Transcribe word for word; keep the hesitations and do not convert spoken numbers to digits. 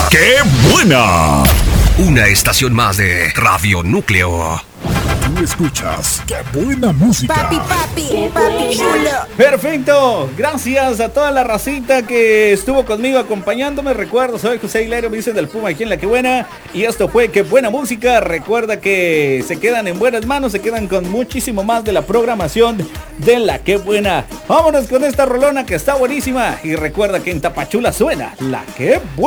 ¡Qué buena! Una estación más de Radio Núcleo. Tú escuchas ¡Qué buena música! Papi, papi, papi chulo. Perfecto, gracias a toda la racita que estuvo conmigo acompañándome. Recuerdo, soy José Hilario, me dicen del Puma aquí en La Que Buena. Y esto fue Qué Buena Música. Recuerda que se quedan en buenas manos, se quedan con muchísimo más de la programación de La Que Buena. Vámonos con esta rolona que está buenísima. Y recuerda que en Tapachula suena La Que Buena.